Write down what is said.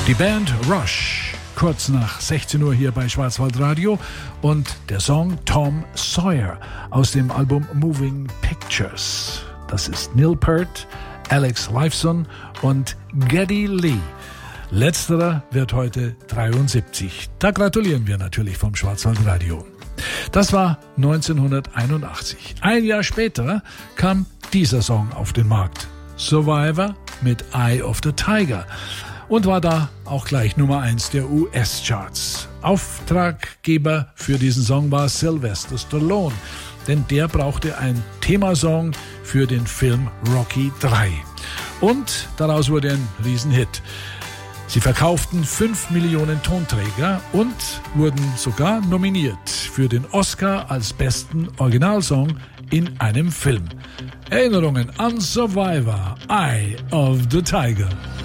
Die Band Rush, kurz nach 16 Uhr hier bei Schwarzwaldradio, und der Song Tom Sawyer aus dem Album Moving Pictures. Das ist Neil Peart, Alex Lifeson und Geddy Lee. Letzterer wird heute 73. Da gratulieren wir natürlich vom Schwarzwaldradio. Das war 1981. Ein Jahr später kam dieser Song auf den Markt. Survivor mit Eye of the Tiger. Und war da auch gleich Nummer 1 der US-Charts. Auftraggeber für diesen Song war Sylvester Stallone, denn der brauchte einen Themasong für den Film Rocky 3. Und daraus wurde ein Riesenhit. Sie verkauften 5 Millionen Tonträger und wurden sogar nominiert für den Oscar als besten Originalsong in einem Film. Erinnerungen an Survivor, Eye of the Tiger.